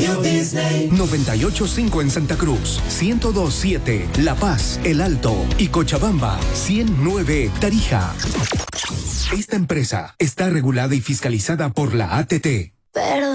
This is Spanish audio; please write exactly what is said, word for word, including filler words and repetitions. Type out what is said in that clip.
Radio Disney. noventa y ocho punto cinco en Santa Cruz, ciento dos punto siete La Paz, El Alto y Cochabamba, ciento nueve Tarija. Esta empresa está regulada y fiscalizada por la A T T. Perdón.